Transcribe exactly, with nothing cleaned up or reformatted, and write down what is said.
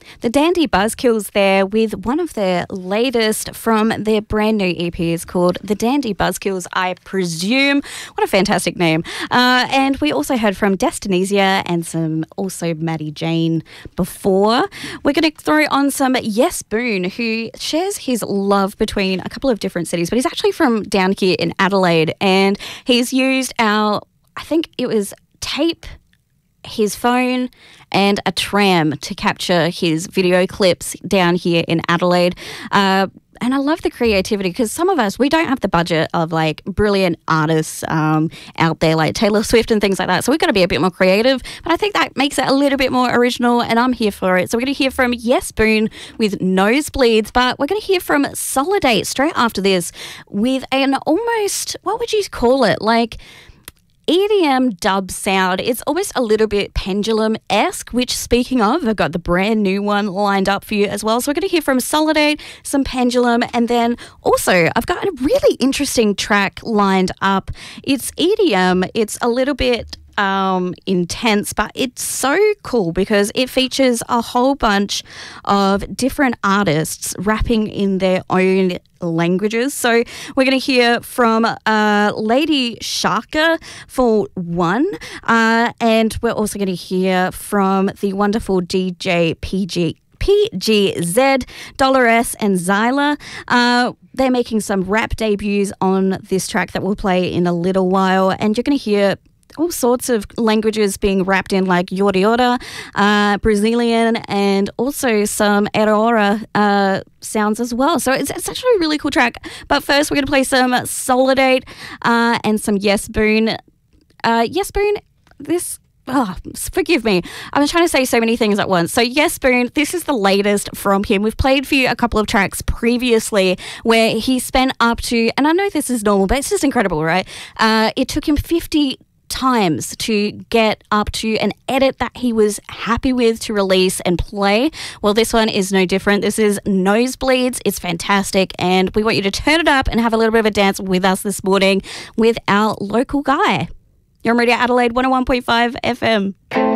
The Dandy Buzzkills there with one of their latest from their brand new E Ps called The Dandy Buzzkills, I presume. What a fantastic name. Uh, and we also heard from Destinesia and some also Maddie Jane before. We're going to throw on some Yes Boone, who shares his love between a couple of different cities, but he's actually from down here in Adelaide, and he's used our, I think it was tape, his phone and a tram to capture his video clips down here in Adelaide. Uh, and I love the creativity because some of us, we don't have the budget of like brilliant artists um, out there like Taylor Swift and things like that. So we've got to be a bit more creative. But I think that makes it a little bit more original and I'm here for it. So we're going to hear from Yes Boone with Nosebleeds, but we're going to hear from Solidate straight after this with an almost, what would you call it? Like E D M dub sound. It's almost a little bit Pendulum-esque, which, speaking of, I've got the brand new one lined up for you as well. So we're going to hear from Solidate, some Pendulum, and then also I've got a really interesting track lined up. It's E D M. It's a little bit Um, intense, but it's so cool because it features a whole bunch of different artists rapping in their own languages. So we're going to hear from uh, Lady Shaka for one, uh, and we're also going to hear from the wonderful D J P G. P G Z, Dollar S and Zyla. Uh, they're making some rap debuts on this track that we'll play in a little while, and you're going to hear all sorts of languages being wrapped in, like Yorta Yorta, uh, Brazilian, and also some Aurora uh, sounds as well. So it's, it's actually a really cool track. But first, we're going to play some Solidate uh, and some Yes Boone. Uh, Yes Boone, this... Oh, forgive me. I'm trying to say so many things at once. So Yes Boone, this is the latest from him. We've played for you a couple of tracks previously where he spent up to, and I know this is normal, but it's just incredible, right? Uh, it took him fifty times to get up to an edit that he was happy with to release and play. Well, this one is no different. This is Nosebleeds. It's fantastic, and we want you to turn it up and have a little bit of a dance with us this morning with our local guy. You're on Radio Adelaide one oh one point five F M.